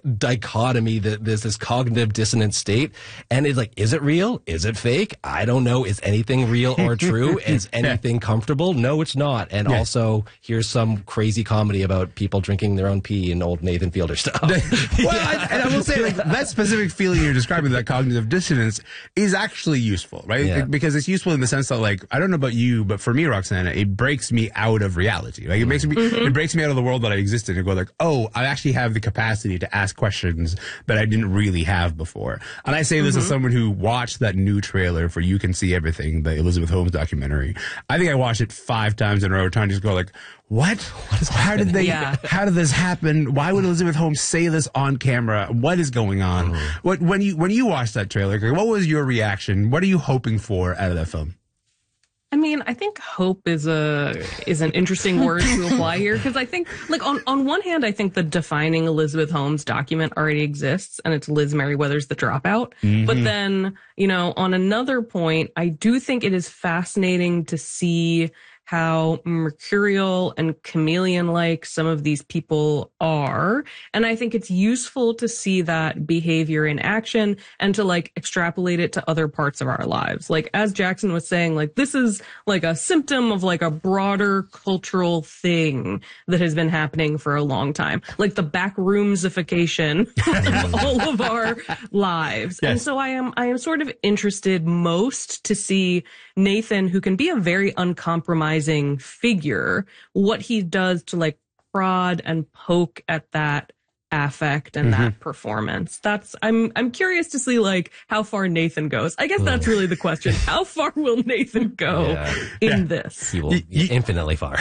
dichotomy, that there's this cognitive dissonant state. And it's like, is it real? Is it fake? I don't know. Is anything real or true? Is anything comfortable? No, it's not. And also, here's some crazy comedy about people drinking their own pee and old Nathan Fielder stuff. And I will say, like, that specific feeling you're describing, that cognitive dissonance, is actually useful, right? Yeah. Because it's useful in the sense that, like, I don't know about you, but for me, Roxana, it breaks me out of reality. Like, it makes me, it breaks me out of the world that I exist in and go like, oh, I actually have the capacity to ask questions that I didn't really have before. And I say this as someone who watched that new trailer for You Can See Everything, the Elizabeth Holmes documentary. I think I watched it 5 times in a row, trying to just go like, what? How did they? Yeah. How did this happen? Why would Elizabeth Holmes say this on camera? What is going on? When you watched that trailer, what was your reaction? What are you hoping for out of that film? I mean, I think hope is an interesting word to apply here, because I think, like, on one hand, I think the defining Elizabeth Holmes document already exists, and it's Liz Meriwether's The Dropout. But then, on another point, I do think it is fascinating to see how mercurial and chameleon-like some of these people are. And I think it's useful to see that behavior in action and to, like, extrapolate it to other parts of our lives. Like, as Jackson was saying, like, this is like a symptom of, like, a broader cultural thing that has been happening for a long time. Like the backroomsification of all of our lives. Yes. And so I am sort of interested most to see Nathan, who can be a very uncompromising figure, what he does to, like, prod and poke at that affect and that performance. I'm curious to see, like, how far Nathan goes. I guess that's really the question. How far will Nathan go in this? He will infinitely far.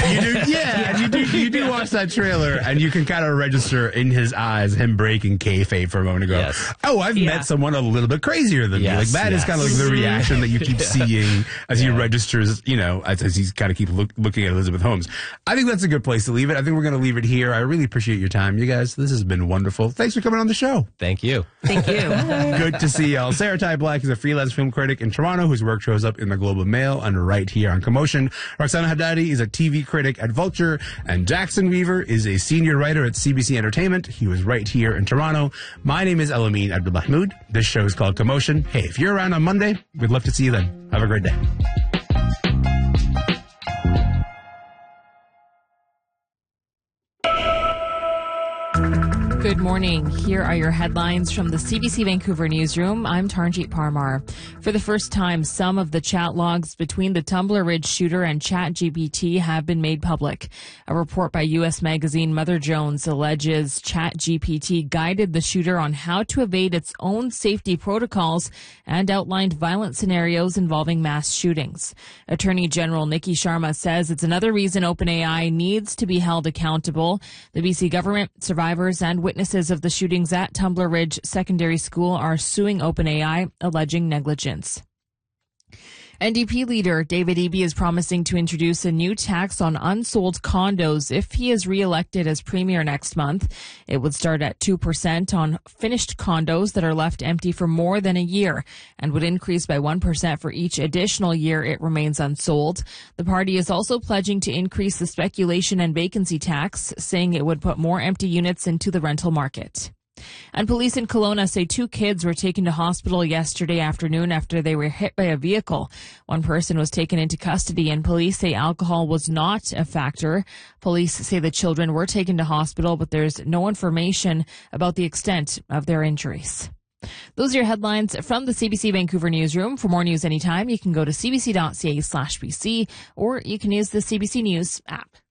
You do watch that trailer, and you can kind of register in his eyes him breaking kayfabe for a moment ago. Oh, I've met someone a little bit crazier than me. Like, that is kind of like the reaction that you keep seeing as he registers, as he's kind of keep looking at Elizabeth Holmes. I think that's a good place to leave it. I think we're going to leave it here. I really appreciate your time, you guys. This has been wonderful. Thanks for coming on the show. Thank you. Thank you. Good to see y'all. Sarah Ty Black is a freelance film critic in Toronto whose work shows up in the Globe and Mail and right here on Commotion. Roxana Haddadi is a TV critic at Vulture, and Jackson Weaver is a senior writer at CBC Entertainment. He was right here in Toronto. My name is Elamine Abdulmahmoud. This show is called Commotion. Hey, if you're around on Monday, we'd love to see you then. Have a great day. Good morning. Here are your headlines from the CBC Vancouver newsroom. I'm Tarnjeet Parmar. For the first time, some of the chat logs between the Tumbler Ridge shooter and ChatGPT have been made public. A report by U.S. magazine Mother Jones alleges ChatGPT guided the shooter on how to evade its own safety protocols and outlined violent scenarios involving mass shootings. Attorney General Nikki Sharma says it's another reason OpenAI needs to be held accountable. The BC government, survivors, and witnesses of the shootings at Tumbler Ridge Secondary School are suing OpenAI, alleging negligence. NDP leader David Eby is promising to introduce a new tax on unsold condos if he is re-elected as premier next month. It would start at 2% on finished condos that are left empty for more than a year and would increase by 1% for each additional year it remains unsold. The party is also pledging to increase the speculation and vacancy tax, saying it would put more empty units into the rental market. And police in Kelowna say 2 kids were taken to hospital yesterday afternoon after they were hit by a vehicle. One person was taken into custody, and police say alcohol was not a factor. Police say the children were taken to hospital, but there's no information about the extent of their injuries. Those are your headlines from the CBC Vancouver newsroom. For more news anytime, you can go to cbc.ca/BC, or you can use the CBC News app.